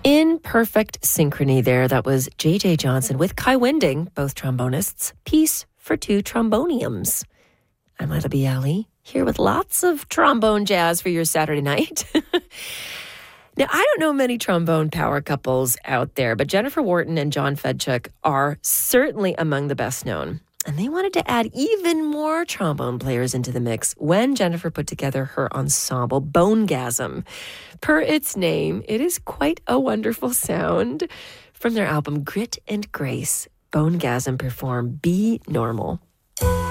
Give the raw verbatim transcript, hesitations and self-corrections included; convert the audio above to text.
In perfect synchrony there, that was J J Johnson with Kai Winding, both trombonists, Piece for Two Tromboniums. I'm Lila Bialy, here with lots of trombone jazz for your Saturday night. Now, I don't know many trombone power couples out there, but Jennifer Wharton and John Fedchuk are certainly among the best known. And they wanted to add even more trombone players into the mix when Jennifer put together her ensemble, Bonegasm. Per its name, it is quite a wonderful sound. From their album Grit and Grace, Bonegasm perform Be Normal.